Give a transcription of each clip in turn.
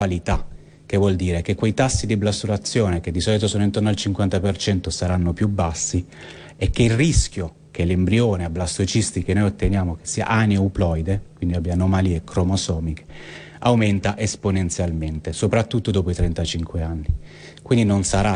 qualità, che vuol dire che quei tassi di blasturazione, che di solito sono intorno al 50%, saranno più bassi, e che il rischio che l'embrione a blastocisti che noi otteniamo, che sia aneuploide, quindi abbia anomalie cromosomiche, aumenta esponenzialmente, soprattutto dopo i 35 anni. Quindi non sarà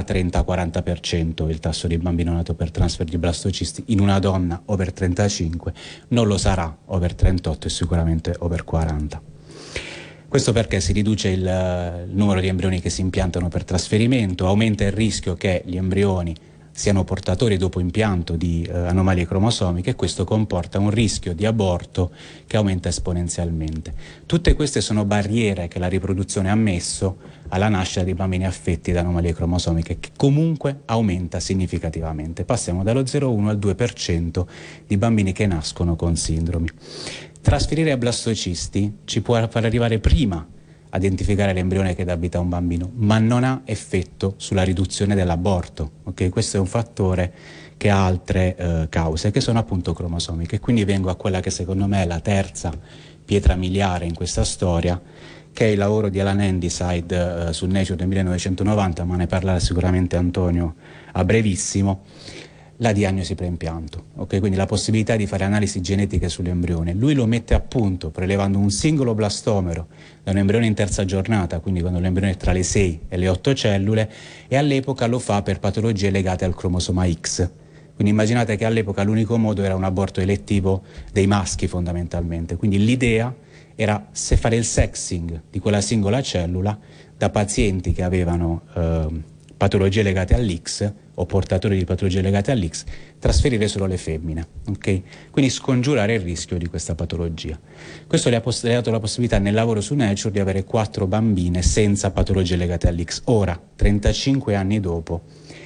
30-40% il tasso di bambino nato per transfer di blastocisti in una donna over 35, non lo sarà over 38 e sicuramente over 40. Questo perché si riduce il numero di embrioni che si impiantano per trasferimento, aumenta il rischio che gli embrioni siano portatori dopo impianto di anomalie cromosomiche, e questo comporta un rischio di aborto che aumenta esponenzialmente. Tutte queste sono barriere che la riproduzione ha messo alla nascita di bambini affetti da anomalie cromosomiche, che comunque aumenta significativamente. Passiamo dallo 0,1 al 2% di bambini che nascono con sindromi. Trasferire a blastocisti ci può far arrivare prima a identificare l'embrione che dà vita a un bambino, ma non ha effetto sulla riduzione dell'aborto. Okay? Questo è un fattore che ha altre cause, che sono appunto cromosomiche. Quindi vengo a quella che secondo me è la terza pietra miliare in questa storia, che è il lavoro di Alan Handyside su Nature del 1990, ma ne parlerà sicuramente Antonio a brevissimo. La diagnosi preimpianto, okay? Quindi la possibilità di fare analisi genetiche sull'embrione. Lui lo mette a punto prelevando un singolo blastomero da un embrione in terza giornata, quindi quando l'embrione è tra le 6 e le 8 cellule, e all'epoca lo fa per patologie legate al cromosoma X. Quindi immaginate che all'epoca l'unico modo era un aborto elettivo dei maschi fondamentalmente, quindi l'idea era se fare il sexing di quella singola cellula da pazienti che avevano patologie legate all'X o portatori di patologie legate all'X, trasferire solo le femmine, ok? Quindi scongiurare il rischio di questa patologia. Questo le ha dato la possibilità nel lavoro su Nature di avere 4 bambine senza patologie legate all'X. Ora, 35 anni dopo,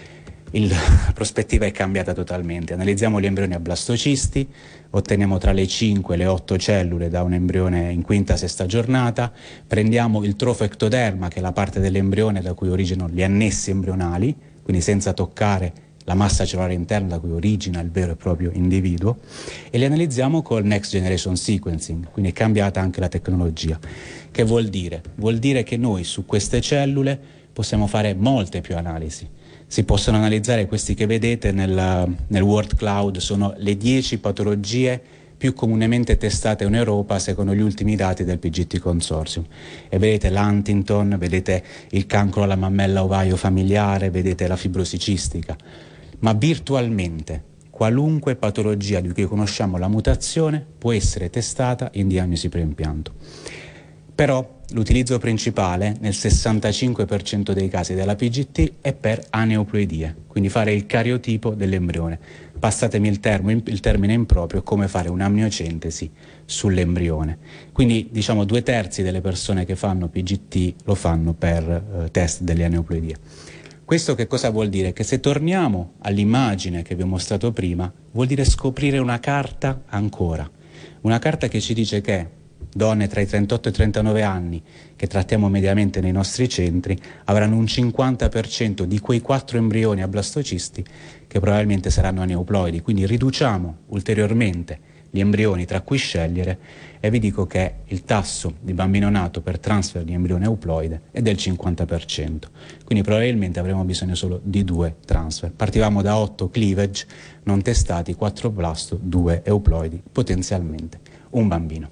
la prospettiva è cambiata totalmente. Analizziamo gli embrioni a blastocisti, otteniamo tra le 5 e le 8 cellule da un embrione in quinta sesta giornata, prendiamo il trofectoderma, che è la parte dell'embrione da cui originano gli annessi embrionali, quindi senza toccare la massa cellulare interna da cui origina il vero e proprio individuo, e li analizziamo col Next Generation Sequencing, quindi è cambiata anche la tecnologia. Che vuol dire? Vuol dire che noi su queste cellule possiamo fare molte più analisi. Si possono analizzare questi che vedete nel World Cloud, sono le 10 patologie più comunemente testate in Europa secondo gli ultimi dati del PGT Consortium. E vedete l'Huntington, vedete il cancro alla mammella ovaio familiare, vedete la fibrosi cistica. Ma virtualmente qualunque patologia di cui conosciamo la mutazione può essere testata in diagnosi preimpianto. Però l'utilizzo principale nel 65% dei casi della PGT è per aneuploidie, quindi fare il cariotipo dell'embrione. Passatemi il termine improprio, come fare un'amniocentesi sull'embrione. Quindi diciamo 2/3 delle persone che fanno PGT lo fanno per test delle aneuploidie. Questo che cosa vuol dire? Che se torniamo all'immagine che vi ho mostrato prima, vuol dire scoprire una carta ancora. Una carta che ci dice che donne tra i 38 e i 39 anni che trattiamo mediamente nei nostri centri avranno un 50% di quei 4 embrioni a blastocisti che probabilmente saranno aneuploidi, quindi riduciamo ulteriormente gli embrioni tra cui scegliere, e vi dico che il tasso di bambino nato per transfer di embrione euploide è del 50%, quindi probabilmente avremo bisogno solo di 2 transfer. Partivamo da 8 cleavage non testati, 4 blasto, 2 euploidi, potenzialmente un bambino.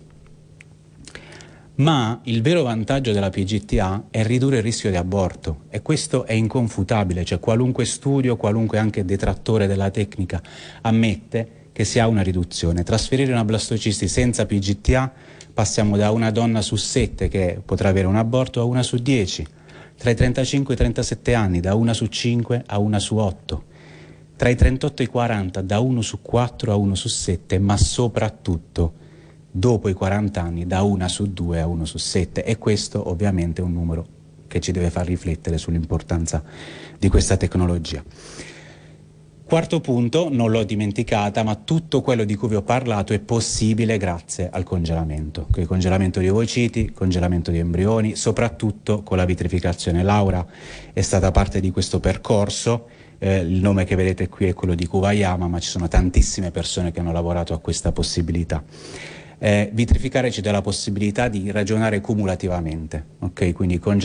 Ma il vero vantaggio della PGT-A è ridurre il rischio di aborto, e questo è inconfutabile, cioè qualunque studio, qualunque anche detrattore della tecnica ammette che si ha una riduzione. Trasferire una blastocisti senza PGT-A passiamo da una donna su 7 che potrà avere un aborto a 1 su 10, tra i 35 e i 37 anni da 1 su 5 a 1 su 8, tra i 38 e i 40 da 1 su 4 a 1 su 7, ma soprattutto dopo i 40 anni da 1 su 2 a 1 su 7, e questo ovviamente è un numero che ci deve far riflettere sull'importanza di questa tecnologia. Quarto punto, non l'ho dimenticata, ma tutto quello di cui vi ho parlato è possibile grazie al congelamento. Il congelamento di ovociti, congelamento di embrioni, soprattutto con la vitrificazione. Laura è stata parte di questo percorso. Il nome che vedete qui è quello di Kuwayama, ma ci sono tantissime persone che hanno lavorato a questa possibilità. Vitrificare ci dà la possibilità di ragionare cumulativamente, ok? Quindi